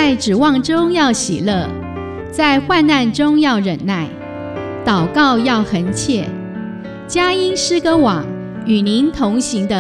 在指望中要喜乐，在患难中要忍耐，祷告要恒切。佳音诗歌网与您同行的